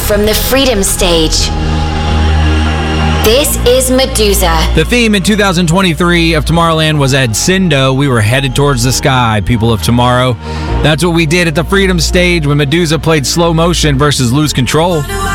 from the Freedom Stage. This is Medusa. The theme in 2023 of Tomorrowland was Ascendo. We were headed towards the sky, people of tomorrow. That's what we did at the Freedom Stage when Medusa played Slow Motion versus Lose Control.